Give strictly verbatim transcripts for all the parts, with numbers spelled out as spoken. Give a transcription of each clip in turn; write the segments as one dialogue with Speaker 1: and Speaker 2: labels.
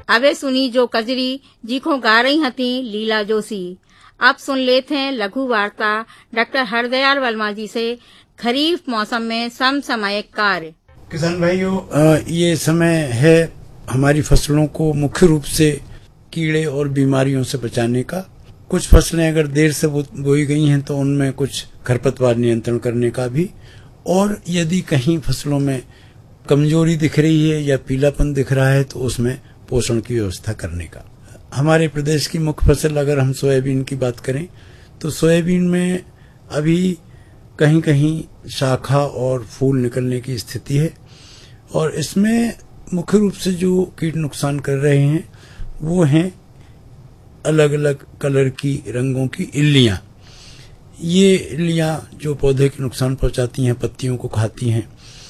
Speaker 1: अबे सुनी जो कजरी जी को गा रही हती लीला जोशी। अब सुन लेते हैं लघु वार्ता डॉक्टर हरदयाल वर्मा जी से खरीफ मौसम में समसामयिक कार्य।
Speaker 2: किसान भाइयों, ये समय है हमारी फसलों को मुख्य रूप से कीड़े और बीमारियों से बचाने का। कुछ फसलें अगर देर से बोई गई हैं तो उनमें कुछ खरपतवार नियंत्रण करने का भी, और यदि कहीं फसलों में कमजोरी दिख रही है या पीलापन दिख रहा है तो उसमें पोषण की व्यवस्था करने का। हमारे प्रदेश की मुख्य फसल अगर हम सोयाबीन की बात करें तो सोयाबीन में अभी कहीं कहीं शाखा और फूल निकलने की स्थिति है, और इसमें मुख्य रूप से जो कीट नुकसान कर रहे हैं वो हैं अलग अलग कलर की, रंगों की इल्लियां। ये इल्लियां जो पौधे के नुकसान पहुंचाती हैं, पत्तियों को खाती हैं।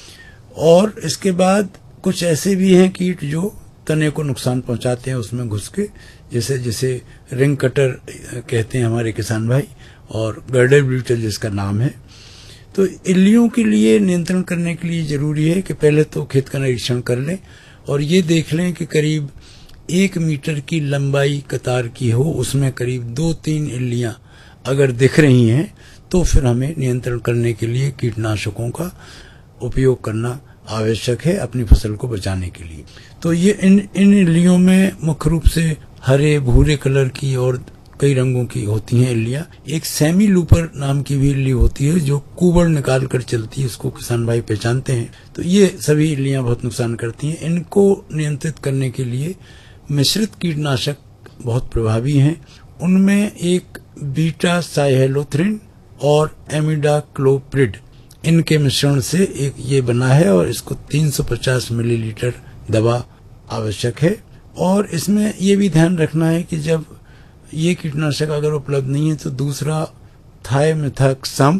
Speaker 2: और इसके बाद कुछ ऐसे भी हैं कीट जो तने को नुकसान पहुंचाते हैं उसमें घुस के, जैसे जैसे रिंग कटर कहते हैं हमारे किसान भाई, और गर्डल ब्यूटल जिसका नाम है। तो इल्लियों के लिए नियंत्रण करने के लिए जरूरी है कि पहले तो खेत का निरीक्षण कर लें और ये देख लें कि करीब एक मीटर की लंबाई कतार की हो, उसमें करीब दो तीन इल्लियां अगर दिख रही हैं तो फिर हमें नियंत्रण करने के लिए कीटनाशकों का उपयोग करना आवश्यक है अपनी फसल को बचाने के लिए। तो ये इन इन इल्लियों में मुख्य रूप से हरे भूरे कलर की और कई रंगों की होती हैं इल्लियां। एक सेमी लूपर नाम की भी इल्ली होती है जो कुबड़ निकाल कर चलती है, इसको किसान भाई पहचानते हैं। तो ये सभी इल्लियां बहुत नुकसान करती हैं। इनको नियंत्रित करने के लिए मिश्रित कीटनाशक बहुत प्रभावी हैं। उनमें एक बीटा साइहेलोथ्रिन और एमिडाक्लोप्रिड, इनके मिश्रण से एक ये बना है और इसको तीन सौ पचास मिलीलीटर दवा आवश्यक है। और इसमें ये भी ध्यान रखना है कि जब ये कीटनाशक अगर उपलब्ध नहीं है तो दूसरा थायमेथाक्सम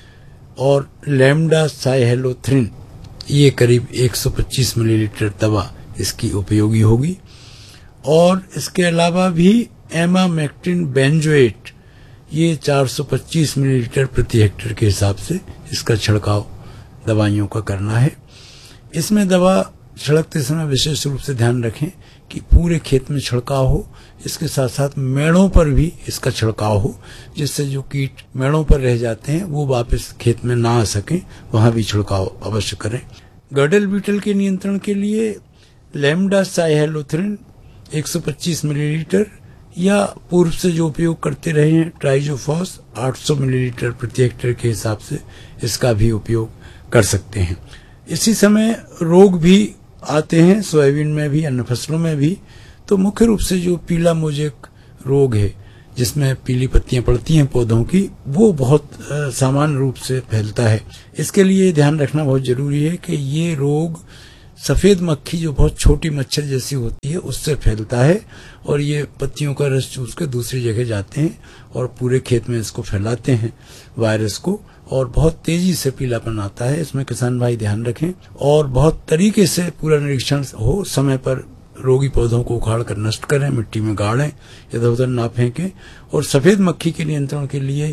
Speaker 2: और लैम्डा साइहेलोथ्रिन, ये करीब एक सौ पच्चीस मिलीलीटर दवा इसकी उपयोगी होगी। और इसके अलावा भी एमामेक्टिन बेंजोएट, ये चार सौ पच्चीस मिलीलीटर प्रति हेक्टेयर के हिसाब से इसका छिड़काव दवाइयों का करना है। इसमें दवा छिड़कते समय विशेष रूप से ध्यान रखें कि पूरे खेत में छिड़काव हो, इसके साथ साथ मेड़ों पर भी इसका छिड़काव हो, जिससे जो कीट मेड़ों पर रह जाते हैं वो वापस खेत में ना आ सकें, वहां भी छिड़काव अवश्य करें। गर्डल बीटल के नियंत्रण के लिए लैम्डा साइहेलोथ्रिन एक सौ पच्चीस मिलीलीटर या पूर्व से जो उपयोग करते रहे हैं ट्राइजोफॉस आठ सौ मिलीलीटर प्रति हेक्टेयर के हिसाब से इसका भी उपयोग कर सकते हैं। इसी समय रोग भी आते हैं सोयाबीन में भी, अन्य फसलों में भी। तो मुख्य रूप से जो पीला मोजेक रोग है जिसमें पीली पत्तियां पड़ती हैं पौधों की, वो बहुत सामान्य रूप से फैलता है। इसके लिए ध्यान रखना बहुत जरूरी है कि ये रोग सफेद मक्खी जो बहुत छोटी मच्छर जैसी होती है उससे फैलता है, और ये पत्तियों का रस चूस कर दूसरी जगह जाते हैं और पूरे खेत में इसको फैलाते हैं वायरस को, और बहुत तेजी से पीलापन आता है। इसमें किसान भाई ध्यान रखें और बहुत तरीके से पूरा निरीक्षण हो, समय पर रोगी पौधों को उखाड़ कर नष्ट करें, मिट्टी में गाड़ें, इधर उधर ना फेंकें। और सफेद मक्खी के नियंत्रण के लिए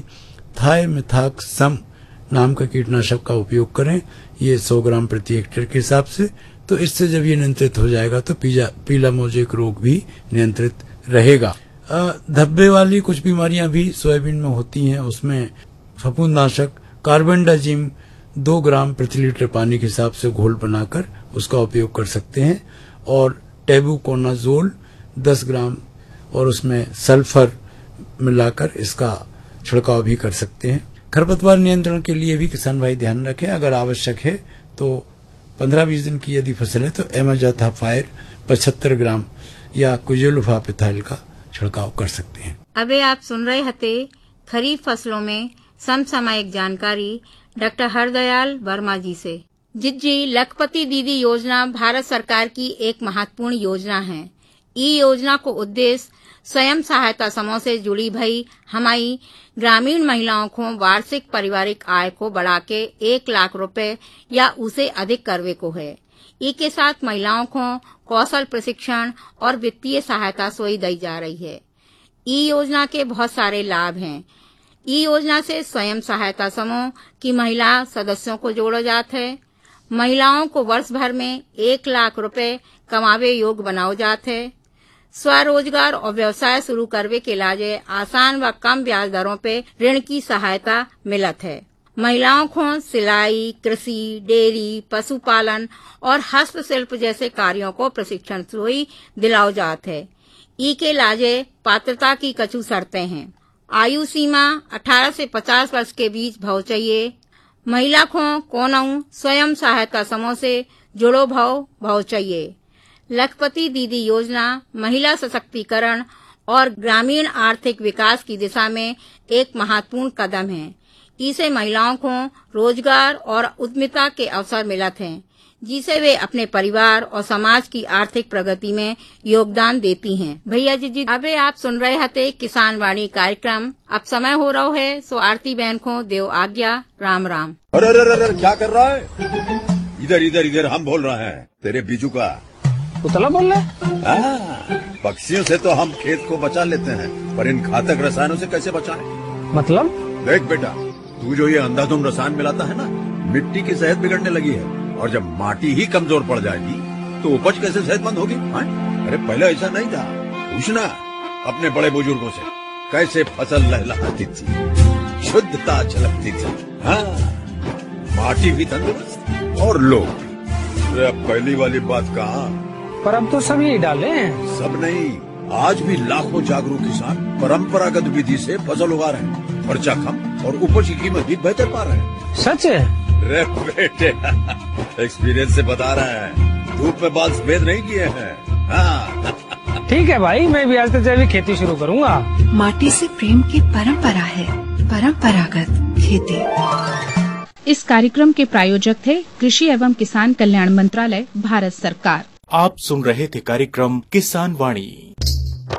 Speaker 2: थायमेथाक्सम नाम का कीटनाशक का उपयोग करें, ये सौ ग्राम प्रति हेक्टेयर के हिसाब से। तो इससे जब ये नियंत्रित हो जाएगा तो पीला पीला मोजेक रोग भी नियंत्रित रहेगा। धब्बे वाली कुछ बीमारियां भी सोयाबीन में होती हैं, उसमें फफूंदनाशक कार्बेंडाजिम दो ग्राम प्रति लीटर पानी के हिसाब से घोल बनाकर उसका उपयोग कर सकते हैं, और टेबुकोनाजोल दस ग्राम और उसमें सल्फर मिलाकर इसका छिड़काव भी कर सकते हैं। खरपतवार नियंत्रण के लिए भी किसान भाई ध्यान रखें, अगर आवश्यक है तो पंद्रह बीस दिन की यदि फसल है तो एमाजाथाफायर पचहत्तर ग्राम या कुजेलोफापिथाइल का छिड़काव कर सकते हैं।
Speaker 1: अबे आप सुन रहे हते खरीफ फसलों में समसामयिक जानकारी डॉक्टर हरदयाल वर्मा जी से। जिज्जी लखपति दीदी योजना भारत सरकार की एक महत्वपूर्ण योजना है। ई योजना को उद्देश्य स्वयं सहायता समूह से जुड़ी भई हमारी ग्रामीण महिलाओं को वार्षिक पारिवारिक आय को बढ़ा के एक लाख रुपए या उसे अधिक करवे को है। ई के साथ महिलाओं को कौशल प्रशिक्षण और वित्तीय सहायता सोई दी जा रही है। ई योजना के बहुत सारे लाभ हैं। ई योजना से स्वयं सहायता समूह की महिला सदस्यों को जोड़ा जाता है। महिलाओं को वर्ष भर में एक लाख रुपए कमावे योग्य बनाओ जाते हैं। स्वरोजगार और व्यवसाय शुरू करवे के लाजे आसान व कम ब्याज दरों पे ऋण की सहायता मिलत है। महिलाओं को सिलाई, कृषि, डेयरी, पशुपालन और हस्तशिल्प जैसे कार्यों को प्रशिक्षण सुई दिलाओ जात है। ई के लाजे पात्रता की कछु शर्तें हैं। आयु सीमा अठारह से पचास वर्ष के बीच भव चाहिए। महिला को कोनऊ स्वयं सहायता समूह से जुड़ो भव भव चाहिए। लखपति दीदी योजना महिला सशक्तिकरण और ग्रामीण आर्थिक विकास की दिशा में एक महत्वपूर्ण कदम है। इसे महिलाओं को रोजगार और उद्यमिता के अवसर मिलत हैं, जिसे वे अपने परिवार और समाज की आर्थिक प्रगति में योगदान देती हैं। भैया जी जी अबे आप सुन रहे थे किसान वाणी कार्यक्रम। अब समय हो रहा है, सो आरती बहन को देव आज्ञा। राम राम।
Speaker 3: अरे अरे अरे क्या कर रहा है? इधर इधर इधर हम बोल रहे हैं तेरे बीजू का।
Speaker 4: उतला बोल रहे हैं?
Speaker 3: पक्षियों से तो हम खेत को बचा लेते हैं, पर इन घातक रसायनों से कैसे बचाएं?
Speaker 4: मतलब?
Speaker 3: देख बेटा, तू जो ये अंधाधुंध रसायन मिलाता है ना, मिट्टी की सेहत बिगड़ने लगी है। और जब माटी ही कमजोर पड़ जाएगी तो उपज कैसे सेहतमंद होगी? हाँ? अरे पहले ऐसा नहीं था। पूछना अपने बड़े बुजुर्गों से, कैसे फसल लहलहाती थी, शुद्धता झलकती थी। हाँ, माटी भी तंदुरुस्त और लोग भी। अरे अब पहली वाली बात कहाँ?
Speaker 4: पर अब तो सब यही डाले हैं।
Speaker 3: सब नहीं, आज भी लाखों जागरूक किसान परंपरागत विधि से फसल उगा रहे हैं। खर्चा कम और उपज की कीमत भी बेहतर पा रहे हैं।
Speaker 4: सच है?
Speaker 3: रे बेटे, एक्सपीरियंस से बता रहे हैं, धूप में बाल सफेद नहीं किए हैं। हाँ।
Speaker 4: ठीक है भाई, मैं भी आज से जैविक खेती शुरू करूंगा।
Speaker 5: माटी से प्रेम की परंपरा है, परंपरागत खेती।
Speaker 6: इस कार्यक्रम के प्रायोजक थे कृषि एवं किसान कल्याण मंत्रालय, भारत सरकार।
Speaker 7: आप सुन रहे थे कार्यक्रम किसान वाणी।